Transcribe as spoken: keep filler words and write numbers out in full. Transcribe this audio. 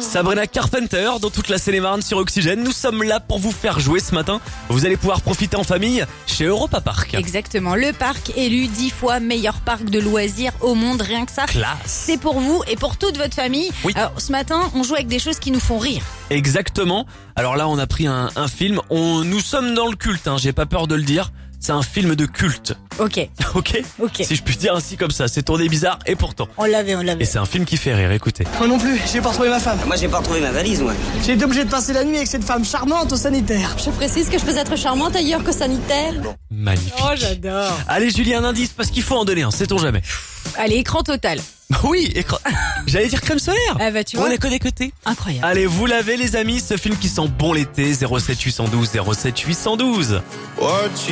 Sabrina Carpenter dans toute la Seine-et-Marne sur Oxygène. Nous sommes là pour vous faire jouer ce matin. Vous allez pouvoir profiter en famille chez Europa Park. Exactement, le parc élu dix fois meilleur parc de loisirs au monde, rien que ça. Classe. C'est pour vous et pour toute votre famille. Oui. Alors ce matin, on joue avec des choses qui nous font rire. Exactement. Alors là, on a pris un, un film. On, nous sommes dans le culte, hein, j'ai pas peur de le dire. C'est un film de culte. Ok, Ok. ok. Si je puis dire ainsi comme ça, c'est tourné bizarre et pourtant. On l'avait, on Et l'avait. c'est un film qui fait rire, écoutez. Moi non plus, j'ai pas retrouvé ma femme. Moi, j'ai pas retrouvé ma valise, moi. J'ai été obligé de passer la nuit avec cette femme charmante au sanitaire. Je précise que je peux être charmante ailleurs que sanitaire. Magnifique. Oh, j'adore. Allez Julie, un indice parce qu'il faut en donner un, sait-on jamais. Allez, écran total. Oui, écran. J'allais dire crème solaire. Ah bah tu On vois, est connectés. incroyable. Allez, vous l'avez les amis, ce film qui sent bon l'été, zéro sept huit un deux zéro sept huit un deux.